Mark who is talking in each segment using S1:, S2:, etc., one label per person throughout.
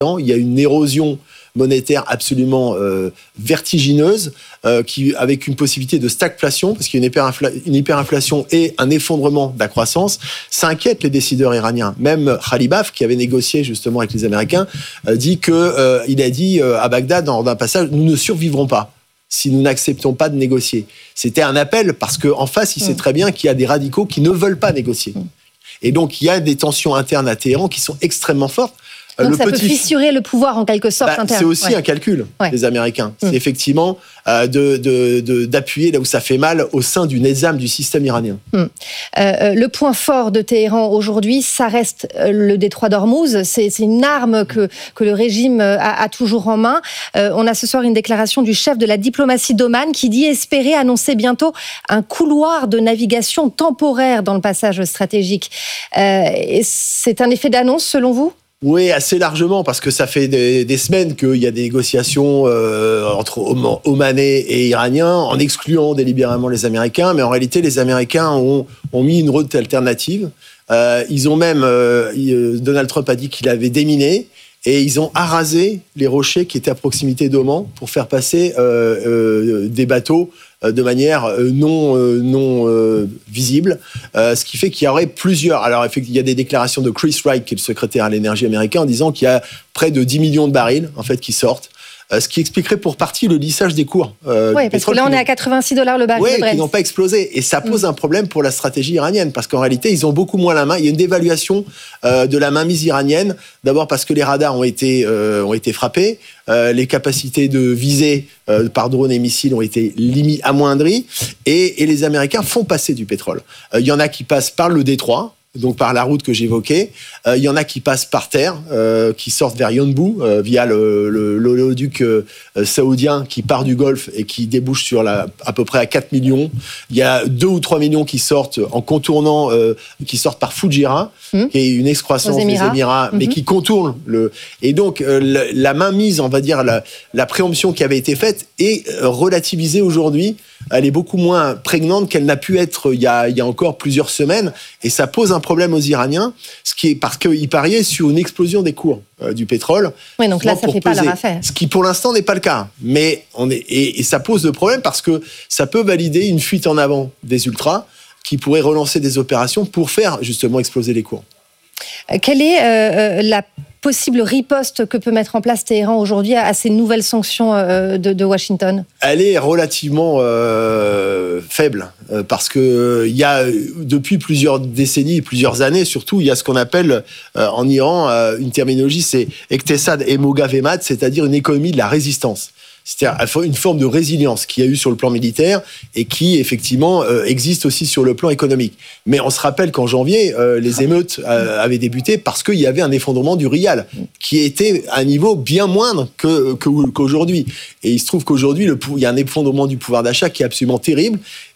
S1: Il y a une érosion monétaire absolument vertigineuse, avec une possibilité de stagflation, parce qu'il y a une hyperinflation et un effondrement de la croissance. Ça inquiète les décideurs iraniens. Même Khalibaf, qui avait négocié justement avec les Américains, il a dit à Bagdad, dans un passage, nous ne survivrons pas si nous n'acceptons pas de négocier. C'était un appel, parce qu'en face, il sait très bien qu'il y a des radicaux qui ne veulent pas négocier. Et donc, il y a des tensions internes à Téhéran qui sont extrêmement fortes.
S2: Donc ça peut fissurer le pouvoir en quelque sorte interne.
S1: C'est aussi un calcul des Américains. C'est effectivement d'appuyer là où ça fait mal au sein du nizam, du système iranien.
S2: Le point fort de Téhéran aujourd'hui, ça reste le détroit d'Ormuz. C'est une arme que le régime a toujours en main. On a ce soir une déclaration du chef de la diplomatie d'Oman qui dit espérer annoncer bientôt un couloir de navigation temporaire dans le passage stratégique. C'est un effet d'annonce selon vous ?
S1: Oui, assez largement, parce que ça fait des semaines qu'il y a des négociations entre Omanais et Iraniens, en excluant délibérément les Américains. Mais en réalité, les Américains ont mis une route alternative. Ils ont même, Donald Trump a dit qu'il avait déminé, et ils ont arasé les rochers qui étaient à proximité d'Oman pour faire passer des bateaux de manière non visible, ce qui fait qu'il y aurait plusieurs. Alors, il y a des déclarations de Chris Wright, qui est le secrétaire à l'énergie américain, en disant qu'il y a près de 10 millions de barils en fait qui sortent. Ce qui expliquerait pour partie le lissage des cours.
S2: Oui, parce que là, on est à $86 le baril.
S1: Oui, qui n'ont pas explosé. Et ça pose un problème pour la stratégie iranienne, parce qu'en réalité, ils ont beaucoup moins la main. Il y a une dévaluation de la mainmise iranienne. D'abord parce que les radars ont été frappés. Les capacités de visée par drone et missiles ont été amoindries. Et les Américains font passer du pétrole. Il y en a qui passent par le détroit, donc par la route que j'évoquais. Il y en a qui passent par terre, qui sortent vers Yanbu via l'oléoduc saoudien qui part du Golfe et qui débouche sur à peu près à 4 millions. Il y a 2 ou 3 millions qui sortent en contournant, qui sortent par Fujairah, qui est une excroissance des Émirats, mais qui contourne Et donc, la mainmise, on va dire, la préemption qui avait été faite est relativisée aujourd'hui. Elle est beaucoup moins prégnante qu'elle n'a pu être il y a encore plusieurs semaines. Et ça pose un problème aux Iraniens, parce qu'ils pariaient sur une explosion des cours du pétrole.
S2: Oui, donc là, ça ne fait pas leur affaire.
S1: Ce qui, pour l'instant, n'est pas le cas. Mais et ça pose le problème parce que ça peut valider une fuite en avant des ultras qui pourraient relancer des opérations pour faire justement exploser les cours.
S2: Quelle est la possible riposte que peut mettre en place Téhéran aujourd'hui à ces nouvelles sanctions de Washington ?
S1: Elle est relativement faible, parce que il y a depuis plusieurs décennies, plusieurs années surtout, il y a ce qu'on appelle en Iran une terminologie, c'est Eqtesad et Mogavemat, c'est-à-dire une économie de la résistance. C'est-à-dire une forme de résilience qu'il y a eu sur le plan militaire et qui, effectivement, existe aussi sur le plan économique. Mais on se rappelle qu'en janvier, les émeutes avaient débuté parce qu'il y avait un effondrement du rial qui était à un niveau bien moindre qu'aujourd'hui. Et il se trouve qu'aujourd'hui, il y a un effondrement du pouvoir d'achat qui est absolument terrible.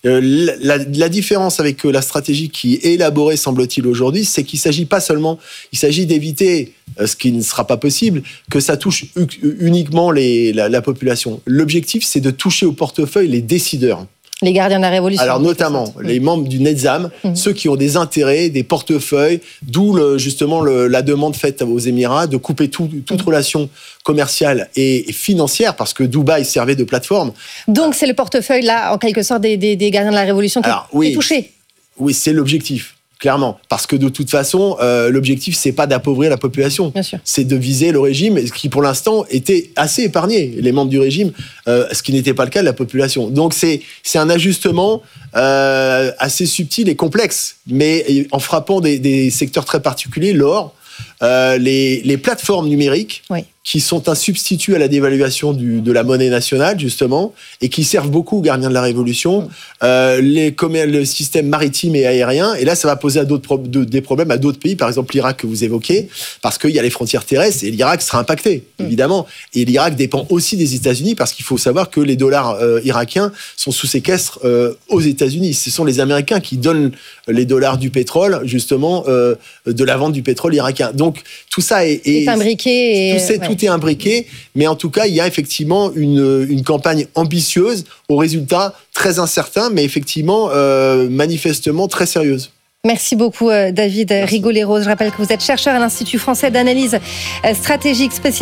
S1: La différence avec la stratégie qui est élaborée, semble-t-il, aujourd'hui, c'est qu'il s'agit pas seulement... Il s'agit d'éviter, ce qui ne sera pas possible, que ça touche uniquement la population. L'objectif, c'est de toucher au portefeuille les décideurs.
S2: Les gardiens de la révolution.
S1: Alors notamment les membres du Nizam, ceux qui ont des intérêts, des portefeuilles, d'où justement la demande faite aux Émirats de couper toute relation commerciale et financière, parce que Dubaï servait de plateforme.
S2: Donc c'est le portefeuille là, en quelque sorte, des gardiens de la révolution qui est touché. Oui,
S1: c'est l'objectif. Clairement, parce que de toute façon, l'objectif, c'est pas d'appauvrir la population, c'est de viser le régime, qui pour l'instant était assez épargné, les membres du régime, ce qui n'était pas le cas de la population. Donc c'est un ajustement assez subtil et complexe, mais en frappant des secteurs très particuliers, l'or, les plateformes numériques, qui sont un substitut à la dévaluation de la monnaie nationale, justement, et qui servent beaucoup aux gardiens de la Révolution, le système maritime et aérien. Et là, ça va poser des problèmes à d'autres pays, par exemple l'Irak que vous évoquez, parce qu'il y a les frontières terrestres, et l'Irak sera impacté, évidemment. Et l'Irak dépend aussi des États-Unis, parce qu'il faut savoir que les dollars irakiens sont sous séquestre aux États-Unis. Ce sont les Américains qui donnent les dollars du pétrole, justement, de la vente du pétrole irakien. Donc, tout ça est
S2: imbriqué.
S1: Tout est imbriqué, mais en tout cas, il y a effectivement une campagne ambitieuse, aux résultats très incertains, mais effectivement, manifestement très sérieuse.
S2: Merci beaucoup, David Rigolero. Je rappelle que vous êtes chercheur à l'Institut français d'analyse stratégique spécialisé